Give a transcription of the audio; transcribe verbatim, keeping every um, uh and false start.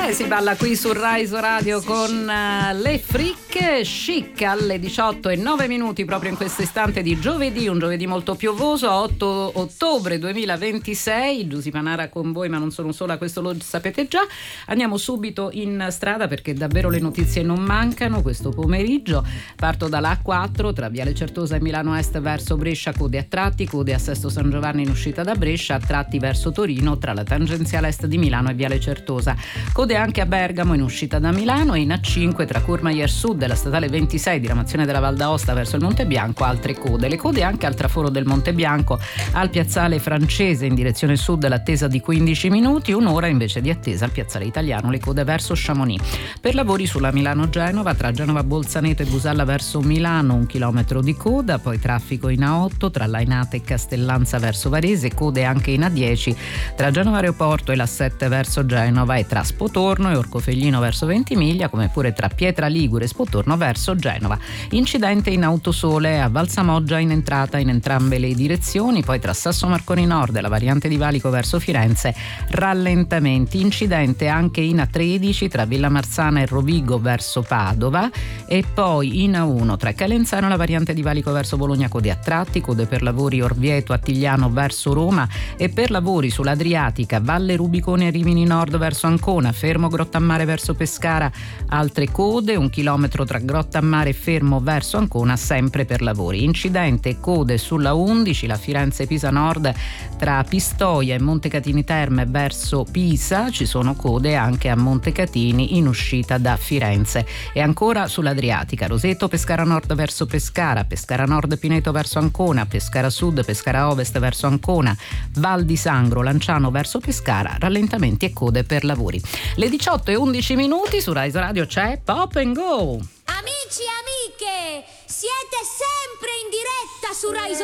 Eh, si balla qui su Rai Radio con uh, le Freak Chic alle diciotto e nove minuti, proprio in questo istante di giovedì, un giovedì molto piovoso, otto ottobre duemilaventisei. Giusy Panara con voi, ma non sono sola, questo lo sapete già. Andiamo subito in strada perché davvero le notizie non mancano questo pomeriggio. Parto dalla A quattro tra Viale Certosa e Milano Est verso Brescia, code a tratti, code a Sesto San Giovanni in uscita da Brescia, a tratti verso Torino tra la tangenziale est di Milano e Viale Certosa. Code anche a Bergamo in uscita da Milano e in A cinque tra Courmayeur Sud e la statale ventisei diramazione della Val d'Aosta verso il Monte Bianco, altre code. Le code anche al traforo del Monte Bianco al piazzale francese in direzione sud, l'attesa di quindici minuti, un'ora invece di attesa al piazzale italiano, le code verso Chamonix. Per lavori sulla Milano-Genova tra Genova Bolzaneto e Busalla verso Milano un chilometro di coda, poi traffico in A otto tra Lainate e Castellanza verso Varese, code anche in A dieci tra Genova Aeroporto e l'A sette verso Genova e tra Spotorno e Orcofelino verso Ventimiglia, come pure tra Pietra Ligure e Spotorno verso Genova. Incidente in Autosole a Valsamoggia in entrata in entrambe le direzioni, poi tra Sasso Marconi Nord e la variante di Valico verso Firenze rallentamenti. Incidente anche in A tredici tra Villa Marzana e Rovigo verso Padova e poi in A uno tra Calenzano e la variante di Valico verso Bologna, code a tratti, code per lavori Orvieto Attigliano verso Roma e per lavori sull'Adriatica Valle Rubicone e Rimini Nord verso Ancona, fermo Grottammare verso Pescara, altre code, un chilometro tra Grottammare e fermo verso Ancona sempre per lavori. Incidente e code sulla undici la Firenze-Pisa Nord tra Pistoia e Montecatini Terme verso Pisa, ci sono code anche a Montecatini in uscita da Firenze. E ancora sull'Adriatica Roseto Pescara Nord verso Pescara, Pescara Nord Pineto verso Ancona, Pescara Sud Pescara Ovest verso Ancona, Val di Sangro Lanciano verso Pescara, rallentamenti e code per lavori. Le diciotto e undici minuti su Rai Radio c'è Pop and Go. Amici e amiche, siete sempre in diretta su Rai